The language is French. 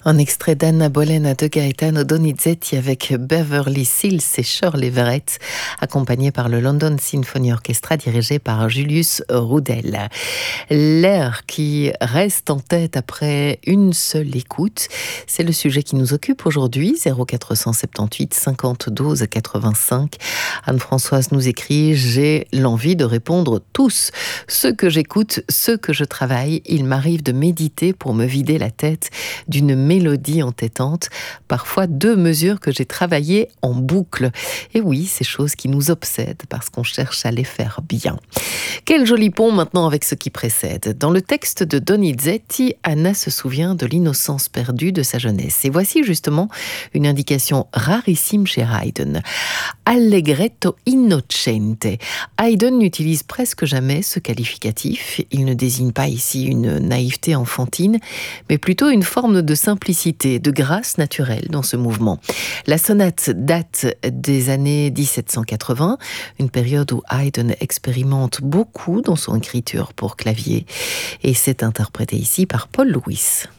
Un extrait d'Anna Bolena de Gaetano Donizetti avec Beverly Sills et Shirley Verrett, accompagné par le London Symphony Orchestra dirigé par Julius Rudel. L'air qui reste en tête après une seule écoute, c'est le sujet qui nous occupe aujourd'hui, 0478 50 12 85. Anne-Françoise nous écrit « J'ai l'envie de répondre tous. Ce que j'écoute, ce que je travaille, il m'arrive de méditer pour me vider la tête d'une mélodie entêtante, parfois 2 mesures que j'ai travaillées en boucle. » Et oui, ces choses qui nous obsèdent parce qu'on cherche à les faire bien. Quel joli pont maintenant avec ce qui précède. Dans le texte de Donizetti, Anna se souvient de l'innocence perdue de sa jeunesse. Et voici justement une indication rarissime chez Haydn. Allegretto innocente. Haydn n'utilise presque jamais ce qualificatif. Il ne désigne pas ici une naïveté enfantine, mais plutôt une forme de simplicité, de grâce naturelle dans ce mouvement. La sonate date des années 1780, une période où Haydn expérimente beaucoup dans son écriture pour clavier, et c'est interprété ici par Paul Louis.